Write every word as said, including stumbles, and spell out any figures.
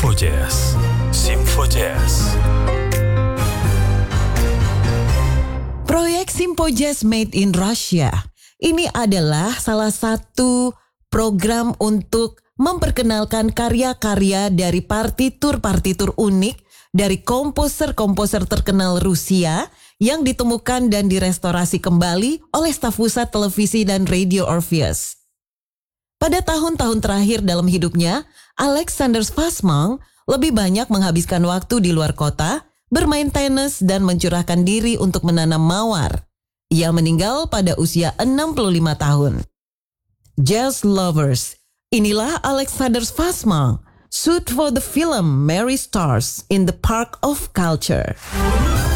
Simfo Jazz. Simfo Jazz. Proyek Simfo Jazz Made in Russia. Ini adalah salah satu program untuk memperkenalkan karya-karya dari partitur-partitur unik dari komposer-komposer terkenal Rusia yang ditemukan dan direstorasi kembali oleh staf pusat televisi dan radio Orpheus. Pada tahun-tahun terakhir dalam hidupnya, Alexander Fassmann lebih banyak menghabiskan waktu di luar kota, bermain tenis dan mencurahkan diri untuk menanam mawar. Ia meninggal pada usia enam puluh lima tahun. Jazz lovers, inilah Alexander Fassmann, shoot for the film Mary Stars in the Park of Culture.